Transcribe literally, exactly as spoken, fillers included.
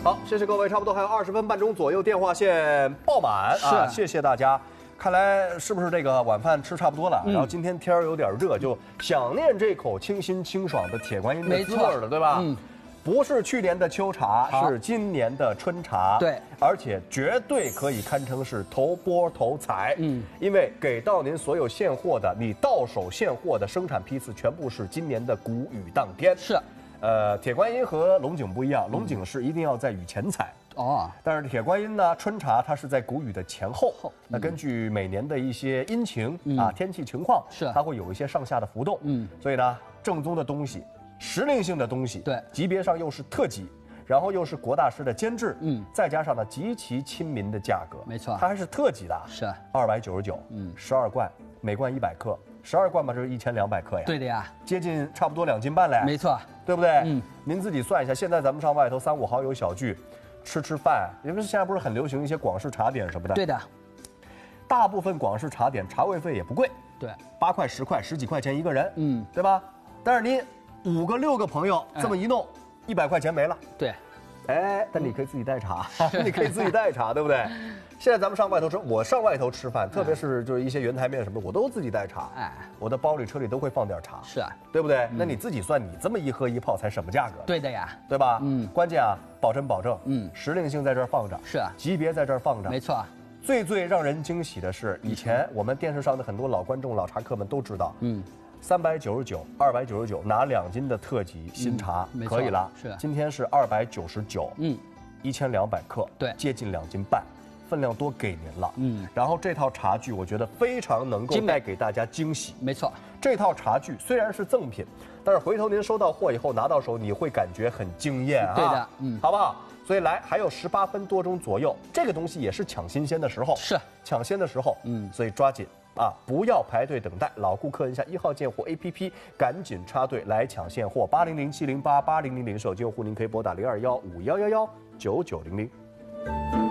好，谢谢各位，差不多还有二十分半钟左右，电话线爆满啊！谢谢大家。看来是不是这个晚饭吃差不多了？嗯、然后今天天儿有点热，就想念这口清新清爽的铁观音的滋味了，对吧？嗯。不是去年的秋茶，是今年的春茶。 对， 而且绝对可以堪称是头波头彩。嗯，因为给到您所有现货的，你到手现货的生产批次全部是今年的谷雨当天。 是， 呃，铁观音和龙井不一样，龙井是一定要在雨前采。哦，但是铁观音呢，春茶它是在谷雨的前后。后，那根据每年的一些阴晴啊、天气情况，是它会有一些上下的浮动。嗯，所以呢，正宗的东西。时令性的东西，对，级别上又是特级，然后又是国大师的监制，嗯，再加上呢极其亲民的价格， 没错， 它还是特级的， 是二百九十九，嗯，十二罐，每罐一百克，十二罐嘛，这是一千两百克呀， 对的呀， 接近差不多两斤半嘞， 没错， 对不对？嗯，您自己算一下，现在咱们上外头三五好友小聚，吃吃饭，因为现在不是很流行一些广式茶点什么的， 对的， 大部分广式茶点茶位费也不贵， 对， 八块十块十几块钱一个人，嗯，对吧？但是您。五个六个朋友这么一弄，一百块钱没了。 对， 哎，但你可以自己带茶，你可以自己带茶，对不对？现在咱们上外头吃，我上外头吃饭，特别是就是一些圆台面什么的，我都自己带茶。哎，我的包里车里都会放点茶。 是啊， 对不对？那你自己算，你这么一喝一泡才什么价格？ 对的呀， 对吧？嗯，关键啊，保真保证，嗯，时令性在这儿放着， 是啊， 级别在这儿放着， 没错。 最最让人惊喜的是，以前我们电视上的很多老观众、老茶客们都知道，嗯。三百九十九、二百九十九，拿两斤的特级新茶、嗯、可以了。是，今天是二百九十九，嗯，一千两百克，对，接近两斤半，分量多给您了。嗯，然后这套茶具我觉得非常能够带给大家惊喜。 没错， 这套茶具虽然是赠品，但是回头您收到货以后拿到手，你会感觉很惊艳啊。 对的，嗯， 好不好？所以来还有十八分多钟左右，这个东西也是抢新鲜的时候， 是抢鲜的时候，嗯，所以抓紧。啊！不要排队等待，老顾客摁下一号建货 A P P， 赶紧插队来抢现货。八零零七零八八零零零手机用户您可以拨打零二幺五幺幺幺九九零零。